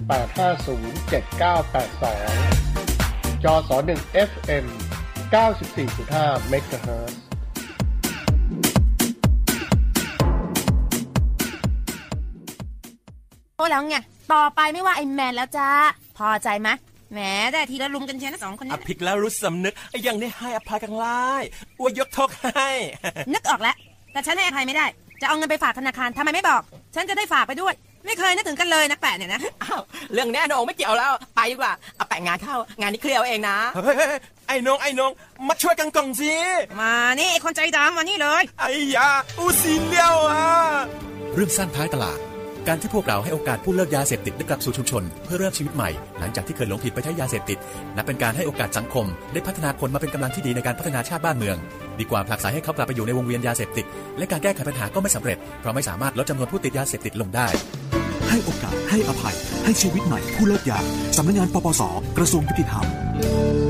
จส1 FM 94.5 เมกะเฮิรตซ์โอ้แล้วไงต่อไปไม่ว่าไอ้แมนแล้วจ้าพอใจไหมแหมได้ทีละลุมกันเชียวนะ2คนนี้อภิกแล้วรู้สำนึกยังได้ให้อภัยกันไล่อวยยกโทษให้นึกออกแล้วแต่ฉันให้อภัยไม่ได้จะเอาเงินไปฝากธนาคารทำไมไม่บอกฉันจะได้ฝากไปด้วยไม่เคยนึกถึงกันเลยนักแปะเนี่ยนะอ้าวเรื่องแน่นอนไม่เกี่ยวแล้วไปดีกว่าเอาแปะงานเข้างานนี้เคลียร์เองนะเฮ้ยไอ้น้องมาช่วยกันก่อนสิมานี่ไอ้คนใจดำมานี่เลยไอ้ยาอูซีเลี้ยวเรื่องสั้นท้ายตลาดการที่พวกเราให้โอกาสผู้เลิกยาเสพติดได้กลับสู่ชุมชนเพื่อเริ่มชีวิตใหม่หลังจากที่เคยหลงผิดไปใช้ยาเสพติดนับเป็นการให้โอกาสสังคมได้พัฒนาคนมาเป็นกำลังที่ดีในการพัฒนาชาติบ้านเมืองดีกว่าผลักไสให้เขากลับไปอยู่ในวงเวียนยาเสพติดและการแก้ไขปัญหาก็ไม่สำเร็จเพราะไม่สามารถลดจำนวนผู้ติดยาเสพติดลงได้ให้โอกาสให้อภัยให้ชีวิตใหม่ผู้เลิกยาสำนักงานปปสกระทรวงยุติธรรม